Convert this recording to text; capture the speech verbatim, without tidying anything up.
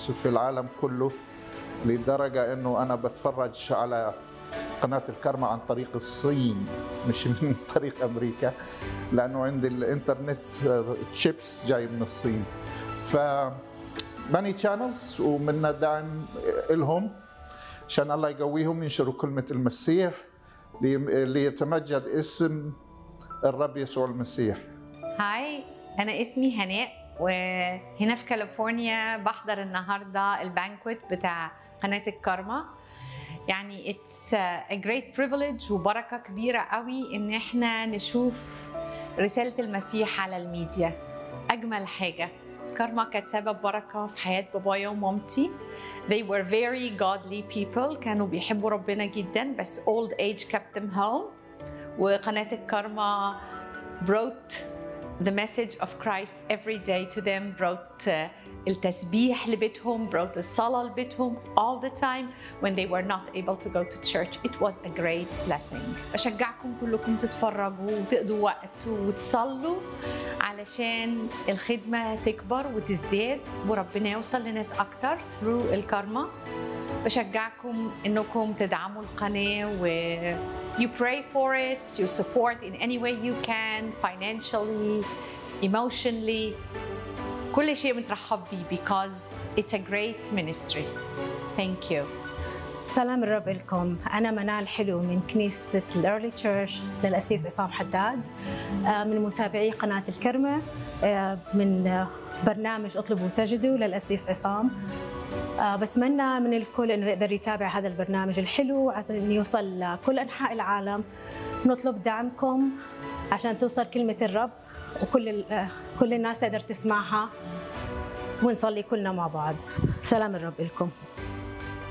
في العالم كله، لدرجة أنه أنا بتفرج على قناة الكرمة عن طريق الصين مش من طريق أمريكا، لأنه عندي الإنترنت تشيبس جاي من الصين. ف ماني channels ومنا دعم إلهم عشان الله يقويهم ينشروا كلمة المسيح ليتمجد اسم الرب يسوع المسيح. هاي، أنا اسمي هناء وهنا في كاليفورنيا بحضر النهاردة البانكويت بتاع قناة الكرمة. يعني it's a great privilege وبركة كبيرة قوي إن احنا نشوف رسالة المسيح على الميديا. أجمل حاجة كارما كانت سبب بركة في حياة بابايا ومامتي. They were very godly people، كانوا بيحبوا ربنا جدا، بس old age kept them home. وقناة الكارما brought the message of Christ every day to them، brought uh, التسبيح لبيتهم، brought الصلاة لبيتهم all the time when they were not able to go to church. It was a great blessing. بشجعكم كلكم تتفرجوا وتقضوا وقت وتصلوا علشان الخدمة تكبر وتزداد وربنا يوصل لناس أكتر through الكارما. بشجعكم إنكم تدعموا القناة و you pray for it, you support in any way you can, financially, emotionally. كل شيء مترحب بيه because it's a great ministry. Thank you. سلام الرب لكم. أنا منال حلو من كنيسة الأرلي تشيرش للأسيس عصام حداد، من متابعي قناة الكرمة، من برنامج اطلبوا وتجدوا للأسيس عصام. بتمنى من الكل إنه يقدر يتابع هذا البرنامج الحلو عشان يوصل لكل أنحاء العالم. نطلب دعمكم عشان توصل كلمة الرب وكل كل الناس تقدر تسمعها، ونصلي كلنا مع بعض. سلام الرب لكم.